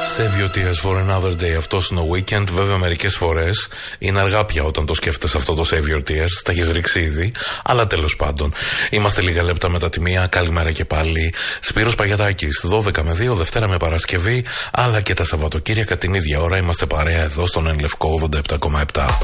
Save your tears for another day. Αυτός είναι ο Weekend. Βέβαια, μερικές φορές είναι αργά πια όταν το σκέφτεσαι αυτό το Save your tears. Τα έχεις ρίξει ήδη. Αλλά τέλος πάντων. Είμαστε λίγα λεπτά μετά τη μία. Καλημέρα και πάλι. Σπύρος Παγιατάκης. 12 με 2, Δευτέρα με Παρασκευή. Αλλά και τα Σαββατοκύριακα την ίδια ώρα. Είμαστε παρέα εδώ στον Εν Λευκό 87,7.